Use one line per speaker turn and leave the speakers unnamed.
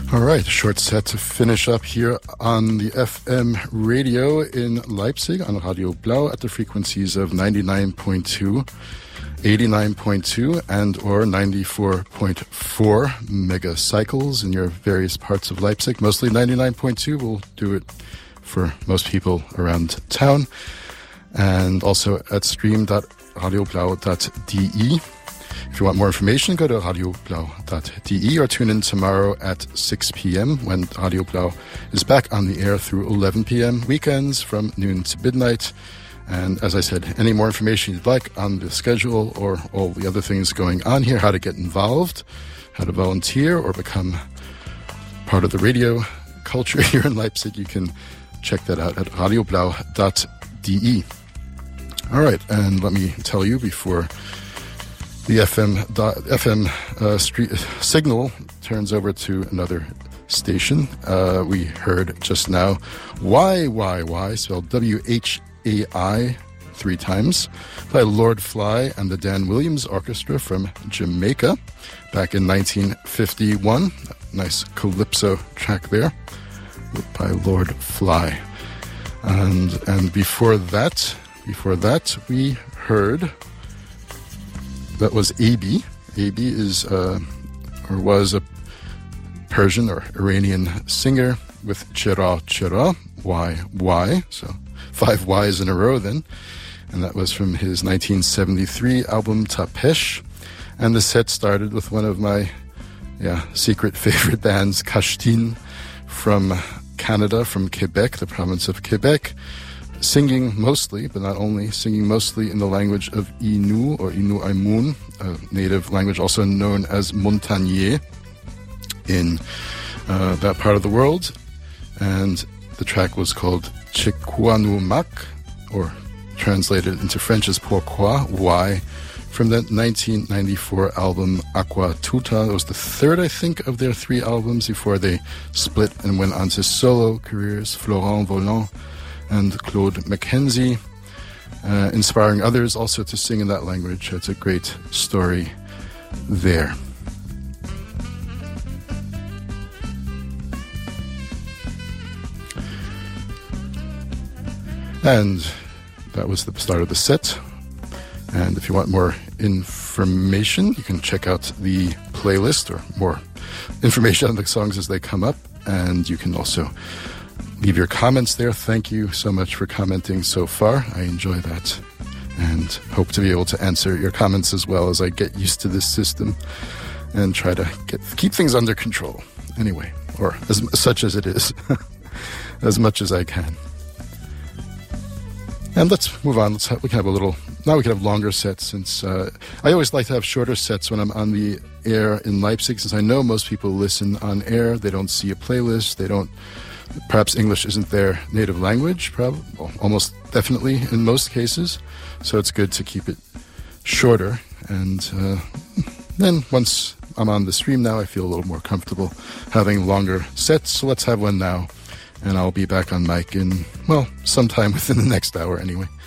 All right, a short set to finish up here on the FM radio in Leipzig on Radio Blau at the frequencies of 99.2, 89.2, and or 94.4 megacycles in your various parts of Leipzig. Mostly 99.2 will do it for most people around town. And also at stream.radioblau.de. If you want more information, go to radioblau.de or tune in tomorrow at 6 p.m. when Radio Blau is back on the air through 11 p.m. weekends from noon to midnight. And as I said, any more information you'd like on the schedule or all the other things going on here, how to get involved, how to volunteer or become part of the radio culture here in Leipzig, you can check that out at radioblau.de. All right, and let me tell you before the FM street signal turns over to another station. We heard just now Why, spelled W-H-A-I 3 times, by Lord Fly and the Dan Williams Orchestra from Jamaica back in 1951. Nice calypso track there by Lord Fly. And before that we heard... That was Abi. Abi is or was a Persian or Iranian singer with Chera Chera, why, so 5 Ys in a row then. And that was from his 1973 album Tapesh. And the set started with one of my secret favorite bands, Kashtin, from Canada, from Quebec, the province of Quebec. Singing mostly, but not only, singing mostly in the language of Innu or Innu Aimun, a native language also known as Montagnais in that part of the world. And the track was called Chekouanou Mak, or translated into French as Pourquoi, Why, from the 1994 album Aqua Tuta. It was the third, I think, of their 3 albums before they split and went on to solo careers, Florent Volant and Claude Mackenzie, inspiring others also to sing in that language. It's a great story there. And that was the start of the set. And if you want more information, you can check out the playlist or more information on the songs as they come up. And you can also leave your comments there. Thank you so much for commenting so far. I enjoy that and hope to be able to answer your comments as well as I get used to this system and try to keep things under control anyway, or as such as it is, as much as I can. And let's move on. We can have longer sets since I always like to have shorter sets when I'm on the air in Leipzig, since I know most people listen on air. They don't see a playlist. Perhaps English isn't their native language, almost definitely in most cases. So it's good to keep it shorter. And then once I'm on the stream now, I feel a little more comfortable having longer sets. So let's have one now. And I'll be back on mic in, sometime within the next hour anyway.